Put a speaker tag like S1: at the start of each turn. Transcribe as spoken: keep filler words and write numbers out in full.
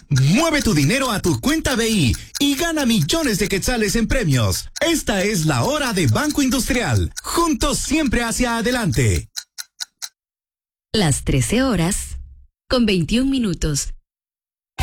S1: Mueve tu dinero a tu cuenta B I y gana millones de quetzales en premios. Esta es la hora de Banco Industrial. Juntos siempre hacia adelante.
S2: Las trece horas con veintiún minutos.